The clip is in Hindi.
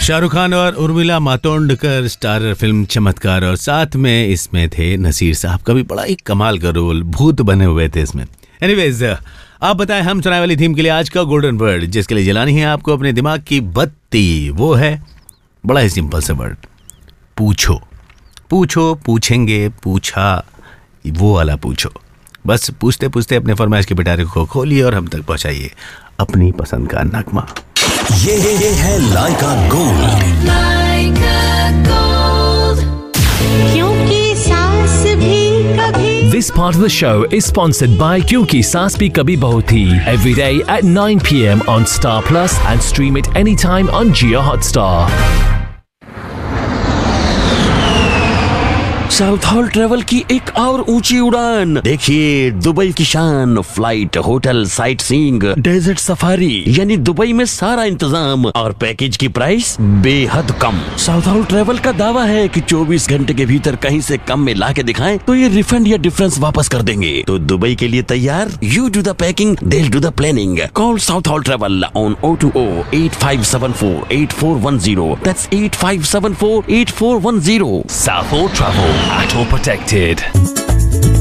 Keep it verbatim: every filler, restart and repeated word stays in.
शाहरुख खान और उर्मिला मातोंडकर स्टारर फिल्म चमत्कार, और साथ में इसमें थे नसीर साहब का भी बड़ा ही कमाल का रोल, भूत बने हुए थे इसमें। एनीवेज, आप बताएं हम सुनाने वाली थीम के लिए आज का गोल्डन वर्ड जिसके लिए जलानी है आपको अपने दिमाग की बत्ती, वो है बड़ा ही सिंपल सा वर्ड, पूछो। पूछो, पूछेंगे, पूछा, वो वाला पूछो। बस पूछते पूछते अपने फरमाइश के पिटारे को खोलिए और हम तक पहुंचाइए अपनी पसंद का नगमा। ये ये ये है लाइका गोल्ड। लाइका गोल्ड, क्योंकि सास भी कभी। This part of the show is sponsored by क्योंकि सास भी कभी बहू थी। Every day at nine p m on Star Plus and stream it anytime on Jio Hotstar. South hall travel की एक और ऊंची उड़ान, देखिए दुबई की शान, flight, hotel, sight seeing, desert safari, यानी दुबई में सारा इंतजाम और पैकेज की प्राइस बेहद कम। साउथ हॉल ट्रेवल का दावा है कि चौबीस घंटे के भीतर कहीं से कम में ला के दिखाएं तो ये रिफंड या डिफरेंस वापस कर देंगे। तो दुबई के लिए तैयार? You do the packing, they will do the planning. Call south hall travel on O two O eight five seven four eight four one zero. That's eight five seven four eight four one zero. South Hall Travel, at all protected.